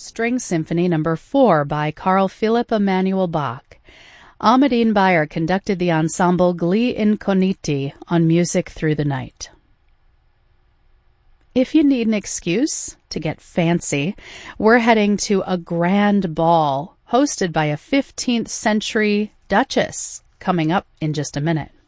String Symphony No. 4 by Carl Philipp Emanuel Bach. Ahmadine Bayer conducted the ensemble Gli Incogniti on Music Through the Night. If you need an excuse to get fancy, we're heading to a grand ball hosted by a 15th century duchess coming up in just a minute.